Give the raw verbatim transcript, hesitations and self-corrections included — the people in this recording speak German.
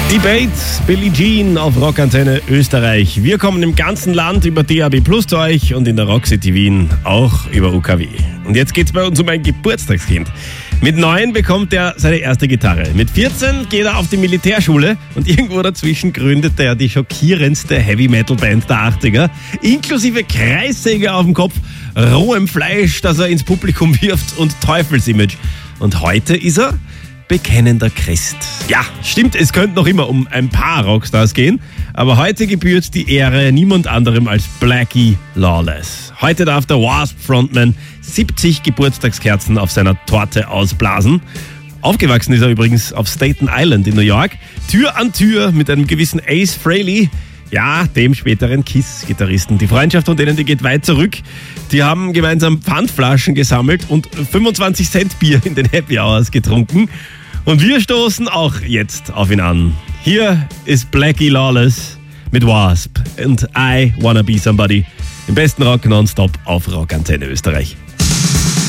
Debate, Billie Jean auf Rockantenne Österreich. Wir kommen im ganzen Land über D A B Plus zu euch und in der Rock City Wien auch über U K W. Und jetzt geht's bei uns um ein Geburtstagskind. Mit neun bekommt er seine erste Gitarre. Mit vierzehn geht er auf die Militärschule und irgendwo dazwischen gründete er die schockierendste Heavy-Metal-Band der achtziger. Inklusive Kreissäge auf dem Kopf, rohem Fleisch, das er ins Publikum wirft und Teufelsimage. Und heute ist er bekennender Christ. Ja, stimmt, es könnte noch immer um ein paar Rockstars gehen, aber heute gebührt die Ehre niemand anderem als Blackie Lawless. Heute darf der Wasp-Frontman siebzig Geburtstagskerzen auf seiner Torte ausblasen. Aufgewachsen ist er übrigens auf Staten Island in New York, Tür an Tür mit einem gewissen Ace Frehley, ja, dem späteren Kiss-Gitarristen. Die Freundschaft von denen, die geht weit zurück. Die haben gemeinsam Pfandflaschen gesammelt und fünfundzwanzig Cent Bier in den Happy Hours getrunken. Und wir stoßen auch jetzt auf ihn an. Hier ist Blackie Lawless mit Wasp und I Wanna Be Somebody. Im besten Rock nonstop auf Rockantenne Österreich.